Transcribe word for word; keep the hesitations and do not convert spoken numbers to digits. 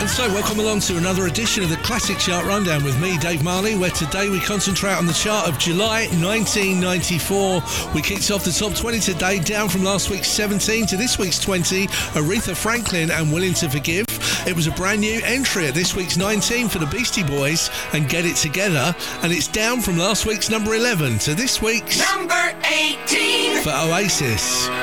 And so, welcome along to another edition of the Classic Chart Rundown with me, Dave Marley, where today we concentrate on the chart of July nineteen ninety-four. We kicked off the top twenty today, down from last week's seventeen to this week's twenty, Aretha Franklin and Willing to Forgive. It was a brand new entry at this week's nineteen for the Beastie Boys and Get It Together, and it's down from last week's number eleven to this week's number eighteen for Oasis.